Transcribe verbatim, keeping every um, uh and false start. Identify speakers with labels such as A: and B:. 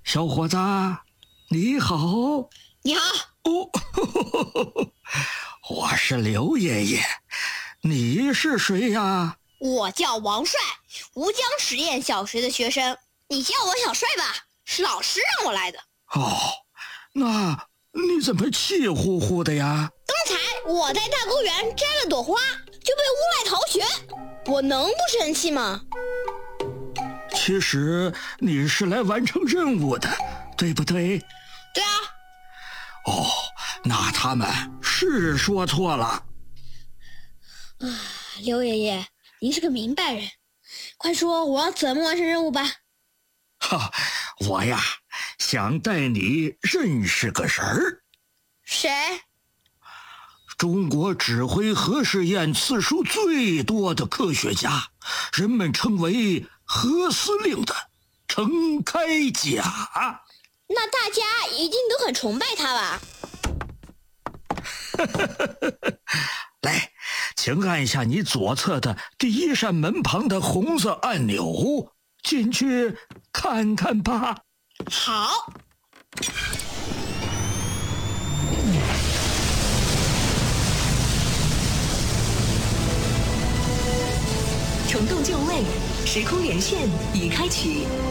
A: 小伙子，你好。
B: 你好。
A: 哦，呵呵呵我是刘爷爷，你是谁呀？
B: 我叫王帅，吴江实验小学的学生，你叫我小帅吧，是老师让我来的。
A: 哦，那你怎么气呼呼的呀？
B: 刚才我在大公园摘了朵花，就被诬赖逃学，我能不生气吗？
A: 其实你是来完成任务的，对不对？
B: 对啊。
A: 哦，那他们是说错了。
B: 啊，刘爷爷，您是个明白人，快说我要怎么完成任务吧。
A: 哈，我呀，想带你认识个人儿。
B: 谁？
A: 中国指挥核试验次数最多的科学家，人们称为核司令的程开甲。
B: 那大家一定都很崇拜他吧？
A: 来，请按下你左侧的第一扇门旁的红色按钮，进去看看吧。
B: 好。
C: 虫洞就位，时空连线已开启。